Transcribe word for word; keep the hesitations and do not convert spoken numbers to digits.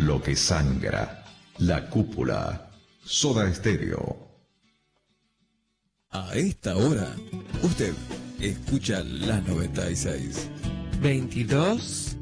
lo que sangra. La Cúpula. Soda Estéreo. A esta hora, usted escucha la noventa y seis. veintidós